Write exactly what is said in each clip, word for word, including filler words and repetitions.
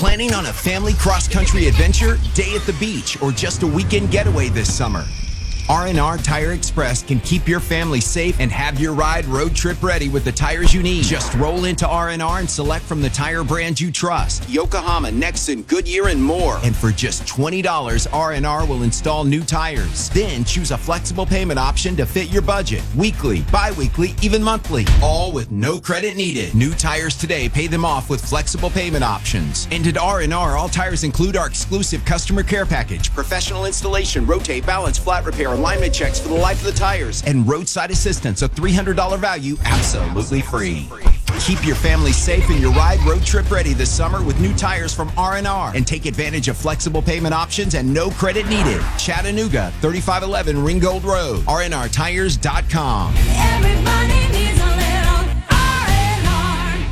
Planning on a family cross-country adventure, day at the beach, or just a weekend getaway this summer? R and R Tire Express can keep your family safe and have your ride road trip ready with the tires you need. Just roll into R and R and select from the tire brands you trust. Yokohama, Nexen, Goodyear, and more. And for just twenty dollars, R and R will install new tires. Then choose a flexible payment option to fit your budget. Weekly, bi-weekly, even monthly. All with no credit needed. New tires today, pay them off with flexible payment options. And at R and R, all tires include our exclusive customer care package, professional installation, rotate, balance, flat repair, alignment checks for the life of the tires, and roadside assistance, a three hundred dollars value, absolutely free. Keep your family safe and your ride road trip ready this summer with new tires from R and R, and take advantage of flexible payment options and no credit needed. Chattanooga, thirty-five eleven Ringgold Road, R N R tires dot com. Everybody needs a little R and R.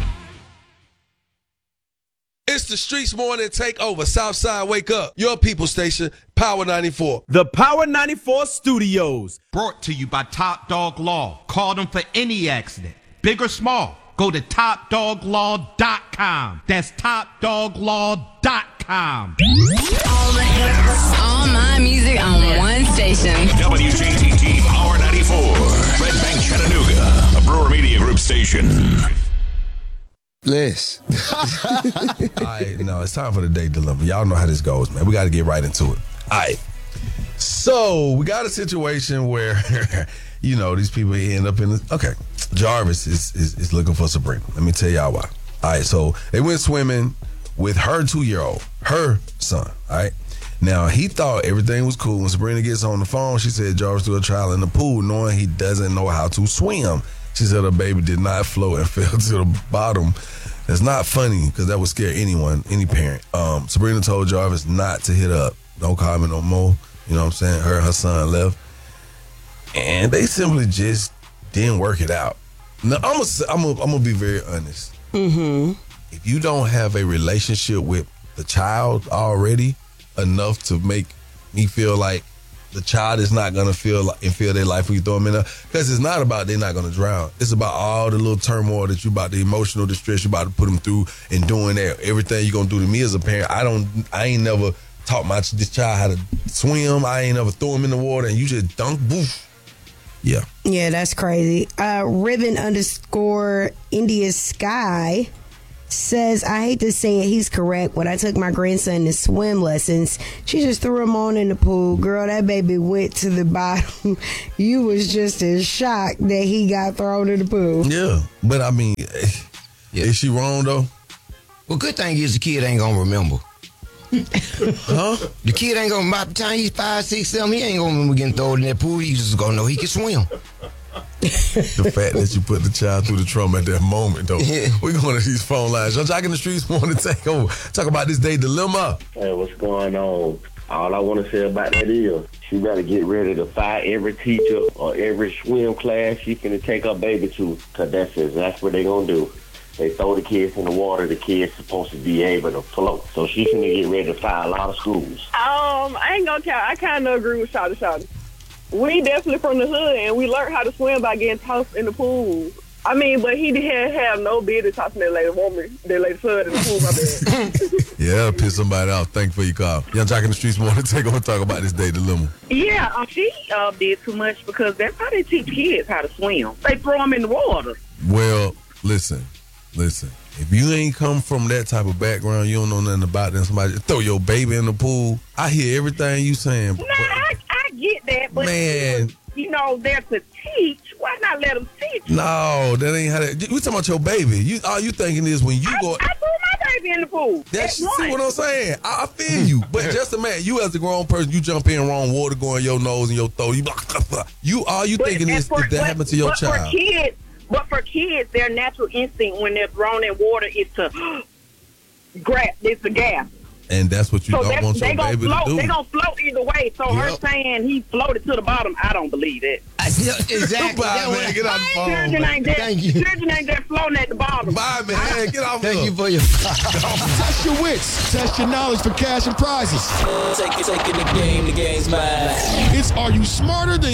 It's the Streets Morning Takeover. Southside, wake up. Your people station, Power ninety-four. The Power ninety-four Studios. Brought to you by Top Dog Law. Call them for any accident, big or small. Go to top dog law dot com. That's top dog law dot com. All the hits, all my music on one station. W J T T Power ninety-four. Red Bank, Chattanooga. A Brewer Media Group station. Liz. All right, no, it's time for the day dilemma. Y'all know how this goes, man. We got to get right into it. All right. So we got a situation where, you know, these people end up in the, okay. Jarvis is, is is looking for Sabrina. Let me tell y'all why. All right, so they went swimming with her two-year-old, her son, all right? Now, he thought everything was cool. When Sabrina gets on the phone, she said Jarvis do a trial in the pool knowing he doesn't know how to swim. She said her baby did not float and fell to the bottom. That's not funny because that would scare anyone, any parent. Um, Sabrina told Jarvis not to hit up. Don't call me no more. You know what I'm saying? Her and her son left. And they simply just didn't work it out. Now, I'm gonna I'm gonna I'm gonna be very honest. Mm-hmm. If you don't have a relationship with the child already enough to make me feel like the child is not gonna feel like and feel their life when you throw them in there, because it's not about they're not gonna drown. It's about all the little turmoil that you about, the emotional distress you about to put them through, and doing that everything you're gonna do to me as a parent. I don't. I ain't never taught my this child how to swim. I ain't never throw him in the water and you just dunk, boof. Yeah. Yeah, that's crazy. Uh, Ribbon underscore India Sky says, I hate to say it, he's correct. When I took my grandson to swim lessons, she just threw him on in the pool. Girl, that baby went to the bottom. You was just as shocked that he got thrown in the pool. Yeah, but I mean, yeah. Is she wrong though? Well, good thing is the kid ain't gonna remember. Huh? The kid ain't gonna, by the time he's five, six, seven, he ain't gonna remember getting thrown in that pool. He's just gonna know he can swim. The fact that you put the child through the trauma at that moment, though. Yeah. We're going to these phone lines. Y'all Jock in the Streets want to take over. Talk about this day dilemma. Hey, what's going on? All I want to say about that is she better get ready to fire every teacher or every swim class she finna take her baby to, because that's exactly what they going to do. They throw the kids in the water. The kids supposed to be able to float. So she's going to get ready to fire a lot of schools. Um, I ain't going to count. I kind of agree with Shawty Shawty. We definitely from the hood, and we learned how to swim by getting tossed in the pool. I mean, but he didn't have no business tossing that lady woman, that lady son in the pool, my bad. Yeah, that'll piss somebody off. Thank you for your call. Young Jock in the Streets want to take over and talk about this day dilemma. Yeah, um, she uh, did too much because that's how they teach kids how to swim. They throw them in the water. Well, listen. Listen, if you ain't come from that type of background, you don't know nothing about them. Somebody throw your baby in the pool. I hear everything you saying. Nah, I, I get that, but man, you know, they're to teach. Why not let them teach? No, that ain't how that. We talking about your baby. You all you thinking is when you I, go. I threw my baby in the pool. That's see what I'm saying. I, I feel you, but just imagine you as a grown person, you jump in wrong, water go in your nose and your throat. You you all you but, thinking is for, if that but, happened to your but child. For kids, But for kids, their natural instinct when they're thrown in water is to grab, it's a gas. And that's what you so don't want your gonna baby float, to do. They're going to float either way. So yep. Her saying he floated to the bottom, I don't believe it. Exactly. Bye, man. Get off the phone. Children ain't that, Thank you. Children ain't that floating at the bottom. Bye, man. I, Get off Thank up. you for your Test your wits. Test your knowledge for cash and prizes. Take it, taking the game, the game's mine. It's Are You Smarter Than